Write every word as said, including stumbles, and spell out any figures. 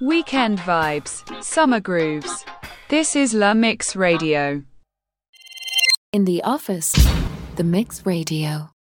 Weekend vibes, summer grooves. This is La Mix Radio. In the office, the Mix Radio.